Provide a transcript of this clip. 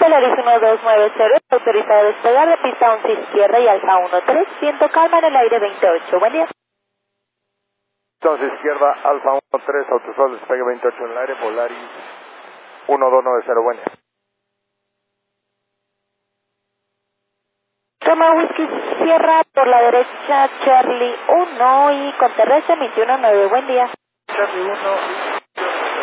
Polaris 1290, autorizado a despegar de pista 11 izquierda y Alfa 13, viento calma en el aire 28. Buen día. 11 izquierda, Alfa 13, autorizado despegue 28 en el aire, Polaris 1290, buen día. Toma Whisky Sierra por la derecha, Charlie 1 y con terrestre 219, buen día. Charlie 1.